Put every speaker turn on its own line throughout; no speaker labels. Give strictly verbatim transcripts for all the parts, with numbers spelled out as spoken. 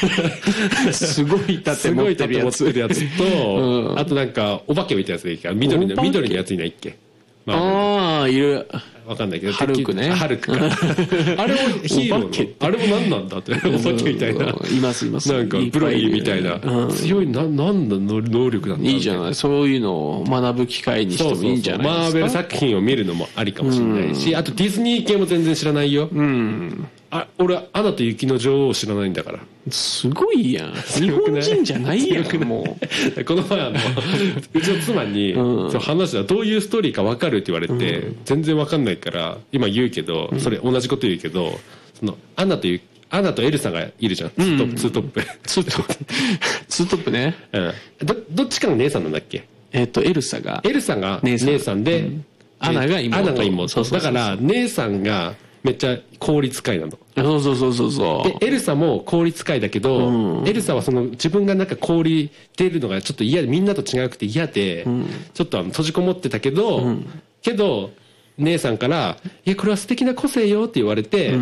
すごい盾
すごい
持ってるやつ
盾持ってるやつと、うん、あとなんかお化けみたいなやつがいいから緑の緑のやついないっけ、
まあ、ああいる
わかんないけど
ハルクね
ハルクかあれもヒーローのあれも何なんだってお化けみたいな、
いますいます
なんかブロリーみたいな、うん、強いな何の能力なんだ
いいじゃない、そういうのを学ぶ機会にしてもいいんじゃないですか。
そうそうそう、マーベル作品を見るのもありかもしれないし、うん、あとディズニー系も全然知らないよ、うん、あ俺アナと雪の女王を知らないんだから。
すごいやん、日本人じゃないやんも
うこの前あのうちの妻に、うん、話したらどういうストーリーか分かるって言われて、うん、全然分かんないから今言うけど、うん、それ同じこと言うけど、そのアナというアナとエルサがいるじゃん、ツートップ、ツートップ
ツートップツートップね、
うん、ど, どっちかが姉さんなんだっけ。
えっ、ー、とエルサが
エルサが姉さんで、うん、
アナが妹、
アナが妹、そうそうそうそう、だから姉さんがめっちゃ効率使いなの。
そうそうそうそうそう
でエルサも効率使いだけど、うん、エルサはその自分がなんか氷出るのがちょっと嫌で、みんなと違くて嫌で、うん、ちょっとあの閉じこもってたけど、うん、けど姉さんから「いやこれは素敵な個性よ」って言われて、うん、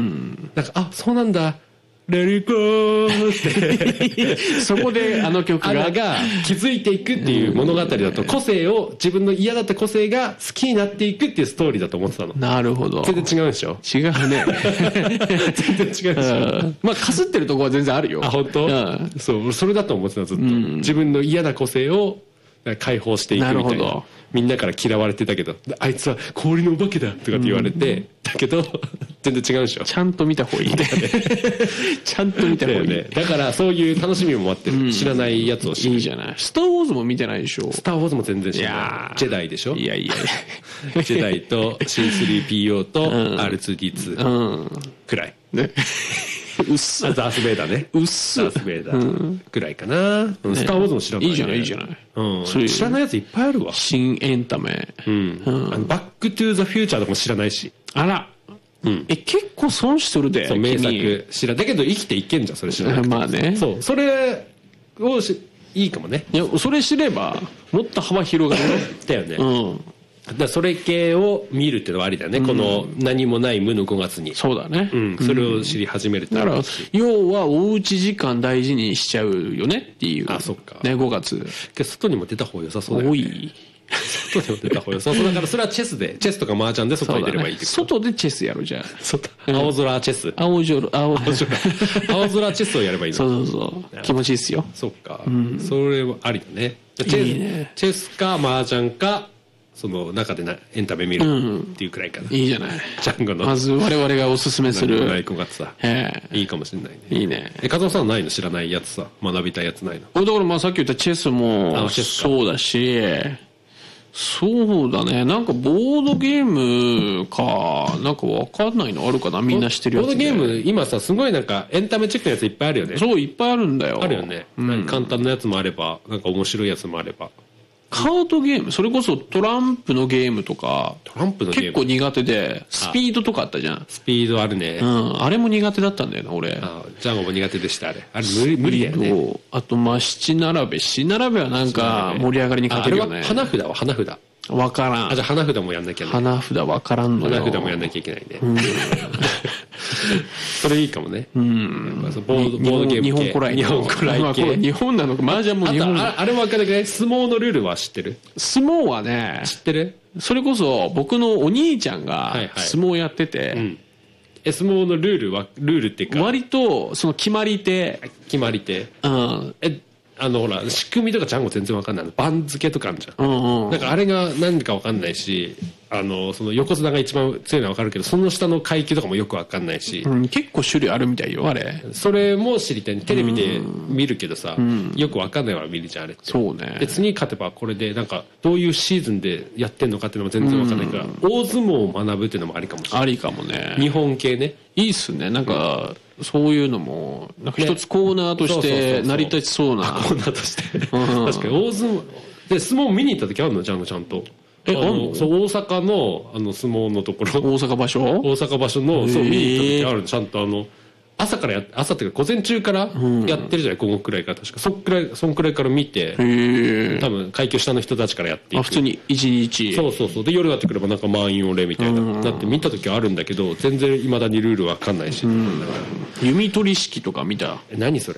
なんか「あそうなんだレリコー」って
そこであの曲が
アナが気づいていくっていう物語だと、個性を自分の嫌だった個性が好きになっていくっていうストーリーだと思ってたの。
なるほど。
全然違うんでしょ。
違うね
全然違うでしょ。
まあかすってるところは全然あるよ。
あ本当、うん、そうそれだと思ってたずっと、うん、自分の嫌な個性を解放していくみたい な, なみんなから嫌われてたけど、あいつは氷のお化けだとかって言われて、うん、だけど全然違うでしょ。
ちゃんと見た方がいいねちゃんと見た方がいい だ, ね、
だからそういう楽しみも待ってる、うん、知らないやつを知る。
いいじゃない。スター・ウォーズも見てないでしょ。
スター・ウォーズも全然知らない。ジェダイでしょ。
いやいや
いやジェダイと シースリーピーオー と アールツーディーツー くらい、うんね
うっす
あダースベイダーね。
うっす
ダースベイダーくらいかな、うん、スター・ウォーズも知らない、ね、
いいじゃないいいじゃない、
うん、そういう知らないやついっぱいあるわ。
新エンタメ、
うんうん、あのバック・トゥ・ザ・フューチャーとかも知らないし。
あら、うん、え結構損しとるで。
そう名作知らだけど生きていけんじゃんそれ知らなくて。
まあね、
そうそれをしいいかもね。
いやそれ知ればもっと幅広がる
だよね、うんだそれ系を見るっていうのはありだね、うん、この何もない無のごがつに。
そうだね、
うん、それを知り始めるって
だから要はおうち時間大事にしちゃうよねっていう。
あそっか
ねごがつ
けど外にも出た方が良さそうだよね。
多い
外にも出た方が良さそうだからそれはチェスでチェスとか麻雀で外に出ればいいってこと、ね、
外でチェスやるじゃん。
外青空チェス
青空青
空青空チェスをやればいいの。
そうそうそう気持ちいいっすよ。
そっか、うん、それはありだね。チェスいいね。チェスか麻雀かその中でなエンタメ見るっていうくらいかな、うん、
いいじゃない。
ジャンゴの
まず我々がおすすめする
ないごがつさ、いいかもしれないね。
いいね。
え風間さんないの知らないやつさ学びたいやつないの。
俺だからまあさっき言ったチェスもそうだし、そうだねなんかボードゲームかなんか分かんないのあるかな。みんな知ってるやつ、ね、
ボードゲーム今さすごいなんかエンタメチックなやついっぱいあるよね。
そういっぱいあるんだよ。
あるよね、うん、簡単なやつもあればなんか面白いやつもあれば。
カードゲームそれこそトランプのゲームとか
トランプのゲーム
結構苦手でスピードとかあったじゃん。
スピードあるね、
うん、あれも苦手だったんだよな俺。
あジャンゴも苦手でしたあれ。あれ無理無理だよね。
あとまあ七並べ七並べはなんか盛り上がりに欠けるよね。
あれは花札は花札
分からん。
あじゃあ花札もやんなきゃね。
花札分からんのよ。
花札もやんなきゃいけないね、うん、それいいかもね、うん、ボード、ボードゲーム
日本古来
日本古来系、
まあ、日本なのか麻雀も日本。
あ, あ, あれも分かるけど相撲のルールは知ってる。
相撲はね
知ってる。
それこそ僕のお兄ちゃんが相撲やってて、はいはいうん、
え相撲のルールはルールっていうか
割とその決まり手
決まり手、
うん、
えあのほら仕組みとかジャンゴ全然分かんないの。番付とかあるじゃん、
うんうん、
なんかあれが何か分かんないしあのその横綱が一番強いのは分かるけどその下の階級とかもよく分かんないし、
うん、結構種類あるみたいよあれ。
それも知りたい。テレビで見るけどさ、うん、よく分かんないわ見るじゃんあれって。
そうね。
で次勝てばこれでなんかどういうシーズンでやってんのかっていうのも全然分かんないから、うん、大相撲を学ぶっていうのもありかもしれない。
ありかもね。
日本系ね
いいっすねなんか、うん、そういうのもなんか一つコーナーとして成り立ちそうな、ね、
コーナーとして、うん、確かに大相撲で相撲見に行った時あるのジャンゴちゃんと。えあのそう大阪のあの相撲のところ
大阪場所大
阪場所のそう見に行った時あるのちゃんとあの朝からや朝っていうか午前中からやってるじゃない、うん、午後くらいから確かそっくらいそんくらいから見て多分階級下の人たちからやっていく。
あ普通に一日
そうそうそうで夜になってくればなんか満員御礼みたいな、うん、だって見た時はあるんだけど全然いまだにルールわかんないし、うん、
弓取り式とか見た。
え何それ